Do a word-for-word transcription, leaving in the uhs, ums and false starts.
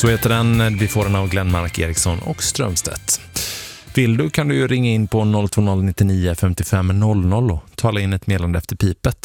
Så heter den. Vi får den av Glenmark, Eriksson och Strömstedt. Vill du kan du ju ringa in på noll två noll nio nio fem fem noll noll och tala in ett meddelande efter pipet.